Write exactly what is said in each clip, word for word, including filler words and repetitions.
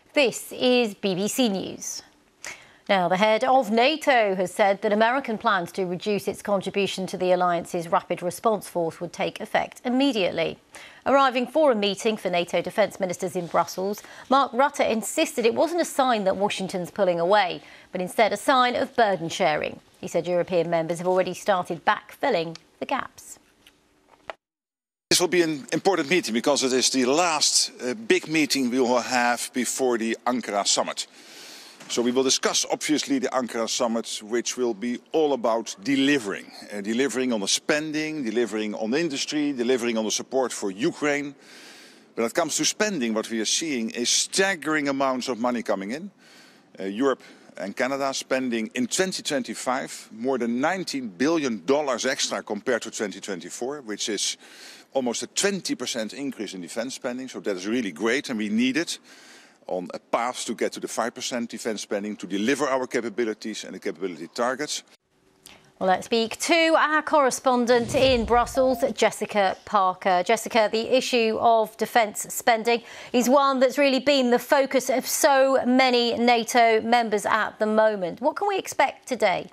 This is B B C News. Now, the head of NATO has said that American plans to reduce its contribution to the alliance's rapid response force would take effect immediately. Arriving for a meeting for NATO defence ministers in Brussels, Mark Rutte insisted it wasn't a sign that Washington's pulling away, but instead a sign of burden sharing. He said European members have already started backfilling the gaps. This will be an important meeting because it is the last uh, big meeting we will have before the Ankara summit. So we will discuss, obviously, the Ankara summit, which will be all about delivering. Uh, delivering on the spending, delivering on the industry, delivering on the support for Ukraine. When it comes to spending, what we are seeing is staggering amounts of money coming in. Uh, Europe and Canada spending in twenty twenty-five more than nineteen billion dollars extra compared to twenty twenty-four, which is almost a twenty percent increase in defense spending. So that is really great, and we need it on a path to get to the five percent defense spending to deliver our capabilities and the capability targets. Well, let's speak to our correspondent in Brussels, Jessica Parker. Jessica, the issue of defence spending is one that's really been the focus of so many NATO members at the moment. What can we expect today?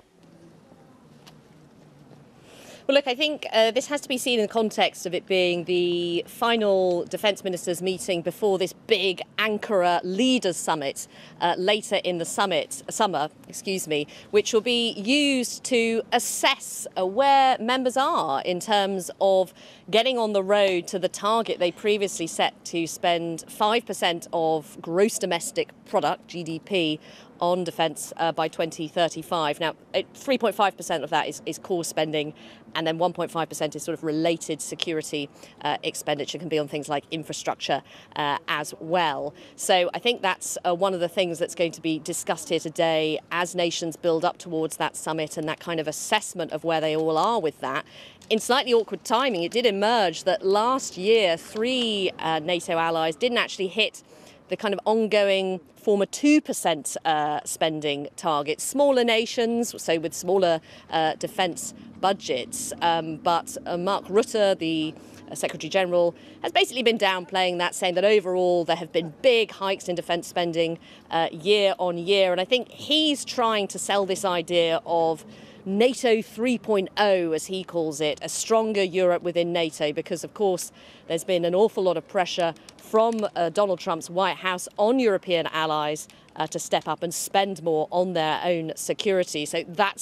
Well, look, I think uh, this has to be seen in the context of it being the final defence ministers meeting before this big Ankara leaders summit uh, later in the summit summer, excuse me, which will be used to assess uh, where members are in terms of getting on the road to the target they previously set to spend five percent of gross domestic product, G D P, on defence uh, by twenty thirty-five. Now, three point five percent of that is, is core spending, and then one point five percent is sort of related security uh, expenditure, can be on things like infrastructure uh, as well. So I think that's uh, one of the things that's going to be discussed here today as nations build up towards that summit and that kind of assessment of where they all are with that. In slightly awkward timing, it did emerge that last year three uh, NATO allies didn't actually hit the kind of ongoing former two percent uh, spending target. Smaller nations, so with smaller uh, defence budgets. Um, but uh, Mark Rutte, the uh, Secretary General, has basically been downplaying that, saying that overall there have been big hikes in defence spending uh, year on year. And I think he's trying to sell this idea of NATO three point oh, as he calls it, a stronger Europe within NATO, because, of course, there's been an awful lot of pressure from uh, Donald Trump's White House on European allies uh, to step up and spend more on their own security. So that's